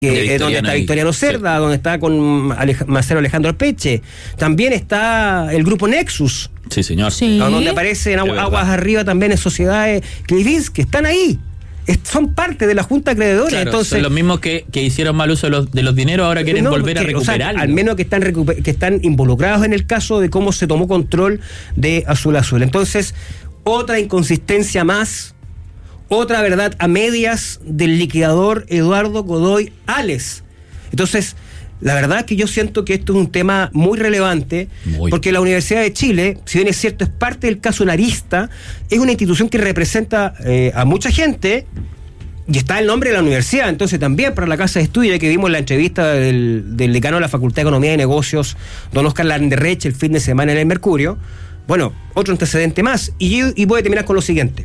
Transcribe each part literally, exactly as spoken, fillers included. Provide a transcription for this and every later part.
Que, eh, donde está Victoriano Cerda, sí. donde está con Alej- Marcelo Alejandro Peche. También está el grupo Nexus. Sí, señor. Sí. Donde aparecen agu- aguas arriba también en sociedades Clivins, que están ahí. Es, son parte de la Junta Acreedora. Claro, entonces, son los mismos que, que hicieron mal uso de los, de los dineros, ahora quieren no, volver que, a recuperarlo. O sea, al menos que están, recuper- que están involucrados en el caso de cómo se tomó control de Azul Azul. Entonces, otra inconsistencia más. Otra verdad a medias del liquidador Eduardo Godoy Ales. Entonces, la verdad es que yo siento que esto es un tema muy relevante, muy. porque la Universidad de Chile, si bien es cierto, es parte del caso Narista, es una institución que representa eh, a mucha gente y está el nombre de la universidad. Entonces, también para la Casa de Estudio, que vimos la entrevista del, del decano de la Facultad de Economía y Negocios, don Oscar Landerreche, el fin de semana en el Mercurio. Bueno, otro antecedente más. Y, y voy a terminar con lo siguiente.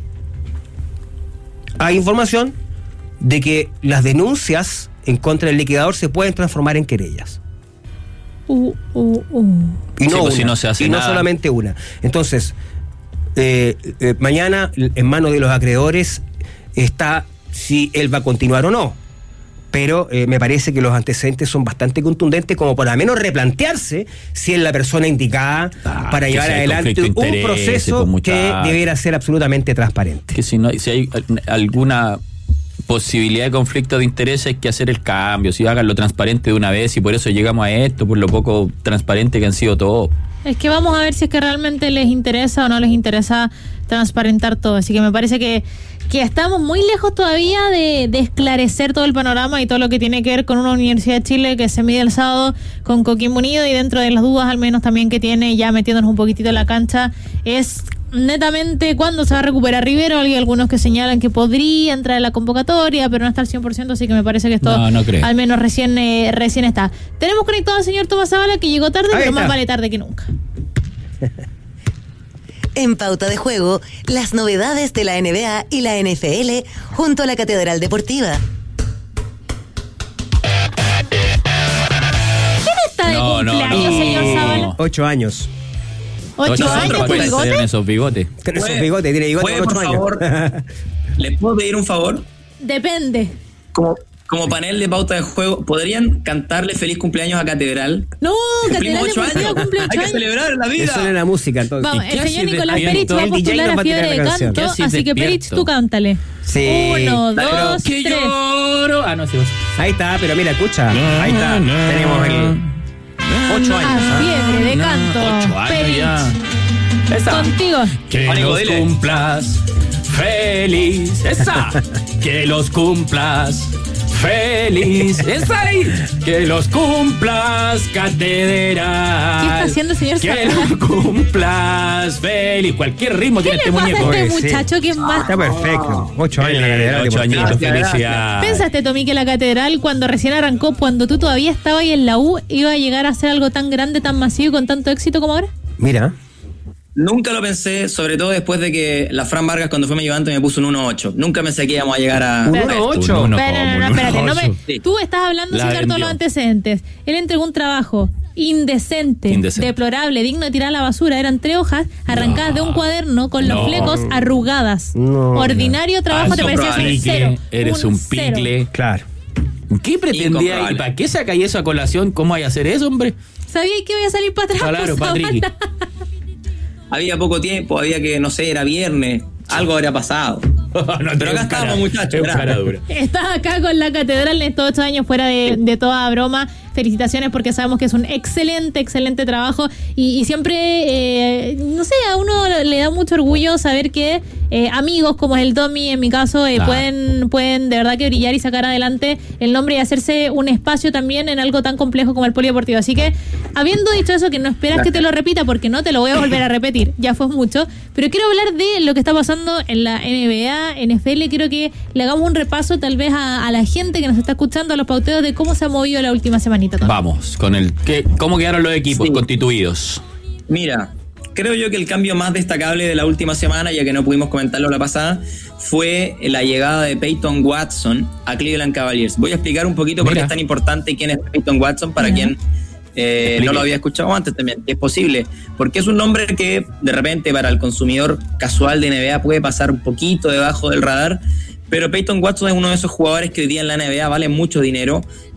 Hay información de que las denuncias en contra del liquidador se pueden transformar en querellas. Uh, uh, uh. Y no, sí, pues una, si no se hace y nada. no solamente una. Entonces, eh, eh, mañana en manos de los acreedores está si él va a continuar o no. Pero eh, me parece que los antecedentes son bastante contundentes como para al menos replantearse si es la persona indicada ah, para llevar adelante un proceso que debiera ser absolutamente transparente. Que si no, si hay alguna posibilidad de conflicto de interés, hay que hacer el cambio, si háganlo transparente de una vez, y por eso llegamos a esto, por lo poco transparente que han sido todos. Es que vamos a ver si es que realmente les interesa o no les interesa transparentar todo, así que me parece que que estamos muy lejos todavía de, de esclarecer todo el panorama y todo lo que tiene que ver con una Universidad de Chile que se mide el sábado con Coquimbo Unido, y dentro de las dudas al menos también que tiene, ya metiéndonos un poquitito en la cancha, es netamente cuándo se va a recuperar Rivero. Hay algunos que señalan que podría entrar en la convocatoria, pero no está al cien por ciento, así que me parece que esto no, no al menos recién eh, recién está. Tenemos conectado al señor Tomás Zavala, que llegó tarde, Ahí pero está. más vale tarde que nunca. En Pauta de Juego, las novedades de la N B A y la N F L junto a la Catedral Deportiva. ¿Quién está de No, no, cumpleaños, no. señor Zavala? Ocho años. ¿Ocho años con bigote? Con esos bigotes. Con esos bigotes, tiene bigote ¿Puede, con por ocho favor, años. ¿les puedo pedir un favor? Depende. Como, como panel de Pauta de Juego, ¿podrían cantarle feliz cumpleaños a Catedral? No, Cumplimos Catedral ocho Deportiva años. cumple ocho Hay que años. celebrar la vida. Eso es la música, entonces. Vamos, ¿Y el qué señor haces Nicolás despierto? Perich va a El D J postular nos va a a tirar Fiebre de la canción. Canto, ¿Qué haces así que Perich, despierto? tú cántale. Sí. Uno, Dale, pero dos, Que tres. lloro. Ah, no, sí, vos. Ahí está, pero mira, escucha. Ahí está. Tenemos el ocho años. A ¿ah? Fiebre de Canto. Ocho años Perich, ya. Esa. contigo. Que Amigo, los dile. cumplas feliz. Esa. Que los cumplas feliz. Esa ahí. Que los cumplas catedral. ¿Qué está haciendo el señor Que Zavala? los cumplas feliz. Cualquier ritmo ¿Qué tiene le este pasa a muñeco. este Pues, sí. muchacho que es más? Está perfecto. Ocho años en la catedral. Ocho Deportiva. añitos, Gracias, felicidad. ¿Pensaste, Tommy, que la catedral, cuando recién arrancó, cuando tú todavía estabas ahí en la U, iba a llegar a ser algo tan grande, tan masivo y con tanto éxito como ahora? Mira. Nunca lo pensé, sobre todo después de que la Fran Vargas, cuando fue mi ayudante, me puso un uno ocho. Nunca pensé que íbamos a llegar a... Un Pero- uno ocho. Un uno. Espera, no, no, como espérate, no me- Sí. tú estás hablando La sin dar todos vendió. los antecedentes. Él entregó un trabajo indecente, Indecente. deplorable, digno de tirar a la basura. Eran tres hojas arrancadas de un cuaderno con los No. flecos arrugadas. No, Ordinario trabajo, te Falso parecía un probable. cero. Eres un cero. picle. Claro. ¿Qué pretendía? Incomprobable. ¿Y para qué sacáis eso a colación? ¿Cómo hay a hacer eso, hombre? ¿Sabía que iba a salir para atrás? Claro, Zavala? Patrick. Había poco tiempo, había que, no sé, era viernes. Algo habría pasado. No, Pero acá estamos, muchachos, Es un gracias. cara dura. Estás acá con la catedral en estos ocho años, fuera de, de toda broma. Felicitaciones, porque sabemos que es un excelente, excelente trabajo. Y, y siempre, eh, no sé, a uno le da mucho orgullo saber que eh, amigos como es el Tommy, en mi caso, eh, Claro. pueden, pueden de verdad que brillar y sacar adelante el nombre y hacerse un espacio también en algo tan complejo como el polideportivo. Así que, habiendo dicho eso, que no esperas que te lo repita, porque no te lo voy a volver a repetir, ya fue mucho, pero quiero hablar de lo que está pasando en la N B A, N F L. Quiero que le hagamos un repaso tal vez a, a la gente que nos está escuchando, a los pauteos, de cómo se ha movido la última semanita. Tommy. Vamos, con el ¿qué, ¿cómo quedaron los equipos Sí. constituidos? Mira, creo yo que el cambio más destacable de la última semana, ya que no pudimos comentarlo la pasada, fue la llegada de Peyton Watson a Cleveland Cavaliers. Voy a explicar un poquito por qué Mira. es tan importante y quién es Peyton Watson para Ya. quien eh, Explique. no lo había escuchado antes también. Es posible, porque es un nombre que de repente para el consumidor casual de N B A puede pasar un poquito debajo del radar, pero Peyton Watson es uno de esos jugadores que hoy día en la N B A vale mucho dinero,